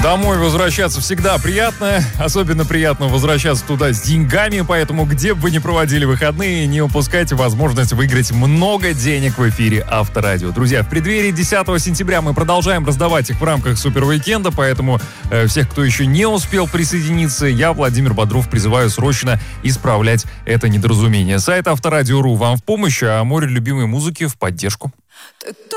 Домой возвращаться всегда приятно. Особенно приятно возвращаться туда с деньгами. Поэтому, где бы вы ни проводили выходные, не упускайте возможность выиграть много денег в эфире Авторадио. Друзья, в преддверии 10 сентября мы продолжаем раздавать их в рамках Суперуикенда. Поэтому всех, кто еще не успел присоединиться, я, Владимир Бодров, призываю срочно исправлять это недоразумение. Сайт Авторадио.ру вам в помощь, а море любимой музыки в поддержку.